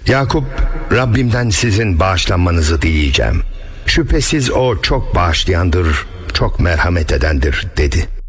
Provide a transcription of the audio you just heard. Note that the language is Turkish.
Yakup, Rabbimden sizin bağışlanmanızı dileyeceğim. Şüphesiz o çok bağışlayandır, çok merhamet edendir dedi.